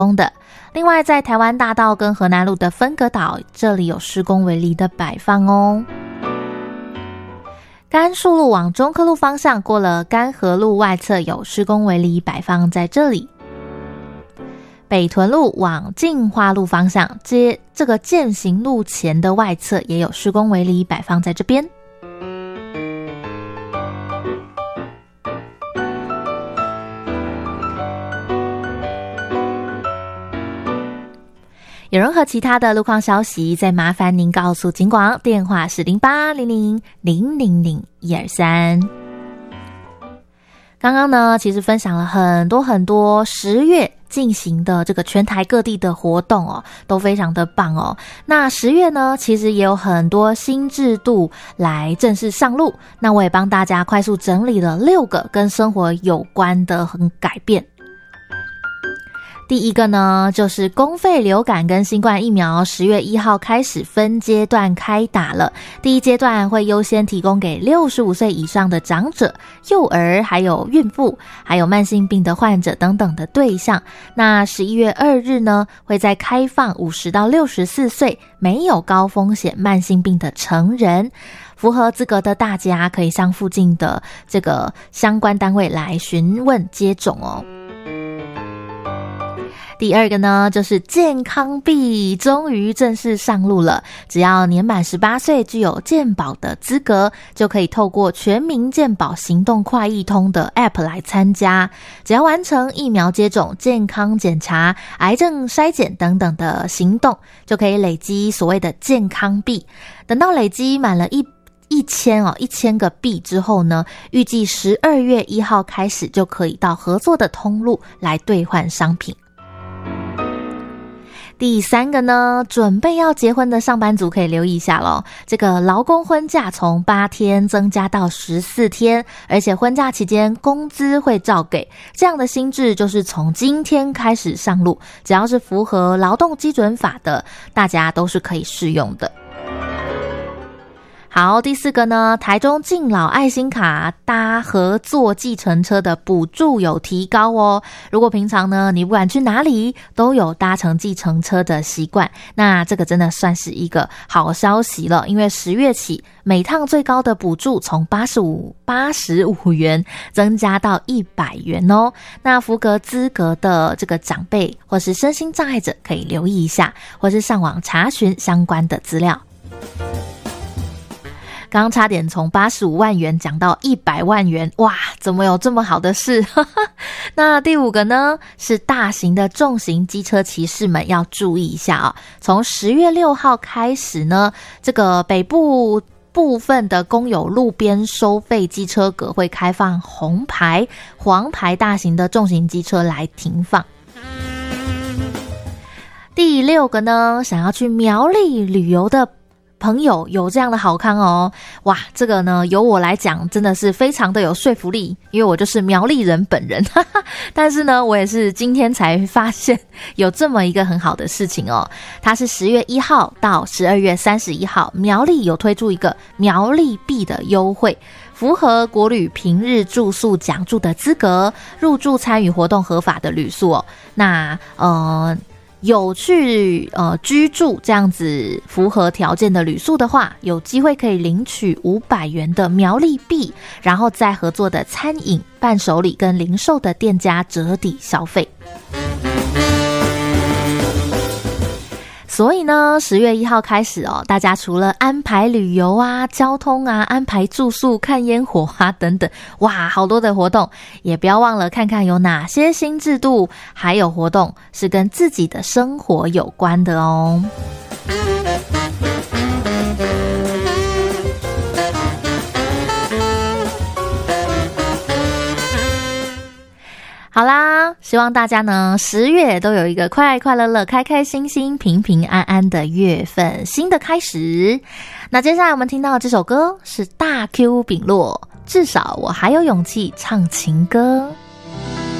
的。另外在台湾大道跟河南路的分隔岛，这里有施工围篱的摆放哦。甘树路往中科路方向过了甘河路外侧有施工围篱摆放在这里。北屯路往进化路方向这个践行路前的外侧也有施工围篱摆放在这边。有任何其他的路况消息，再麻烦您告诉警广，电话是0800000123。刚刚呢，其实分享了很多10月进行的这个全台各地的活动哦，都非常的棒哦。那10月呢，其实也有很多新制度来正式上路，那我也帮大家快速整理了6个跟生活有关的改变。第一个呢，就是公费流感跟新冠疫苗10月1号开始分阶段开打了。第一阶段会优先提供给65岁以上的长者、幼儿、还有孕妇、还有慢性病的患者等等的对象。那11月2日呢，会再开放50到64岁没有高风险慢性病的成人。符合资格的大家可以向附近的这个相关单位来询问接种哦。第二个呢，就是健康币终于正式上路了。只要年满18岁，具有健保的资格，就可以透过全民健保行动快易通的 App 来参加。只要完成疫苗接种、健康检查、癌症筛检等等的行动，就可以累积所谓的健康币。等到累积满了1000个币之后呢，预计12月1号开始就可以到合作的通路来兑换商品。第三个呢，准备要结婚的上班族可以留意一下咯。这个劳工婚假从8天增加到14天，而且婚假期间工资会照给。这样的新制就是从今天开始上路，只要是符合劳动基准法的，大家都是可以适用的。好，第4个呢，台中敬老爱心卡搭合作计程车的补助有提高哦。如果平常呢，你不管去哪里都有搭乘计程车的习惯，那这个真的算是一个好消息了。因为10月起，每趟最高的补助从85元增加到100元哦。那符合资格的这个长辈或是身心障碍者可以留意一下，或是上网查询相关的资料。刚刚差点从85万元讲到100万元，哇，怎么有这么好的事？那第5个呢，是大型的重型机车骑士们要注意一下啊。从10月6号开始呢，这个北部部分的公有路边收费机车格会开放红牌、黄牌大型的重型机车来停放。第6个呢，想要去苗栗旅游的朋友有这样的好康哦。哇，这个呢由我来讲真的是非常的有说服力，因为我就是苗栗人本人但是呢我也是今天才发现有这么一个很好的事情哦。它是10月1号到12月31号苗栗有推出一个苗栗币的优惠，符合国旅平日住宿奖助的资格，入住参与活动合法的旅宿哦。那有去居住这样子符合条件的旅宿的话，有机会可以领取500元的苗栗币，然后在合作的餐饮、伴手礼跟零售的店家折抵消费。所以呢10月1号开始大家除了安排旅游啊、交通啊、安排住宿、看烟火啊等等，哇，好多的活动，也不要忘了看看有哪些新制度还有活动是跟自己的生活有关的哦。好啦，希望大家呢10月都有一个快快乐乐、开开心心、平平安安的月份，新的开始。那接下来我们听到的这首歌是大 Q 丙洛，至少我还有勇气唱情歌。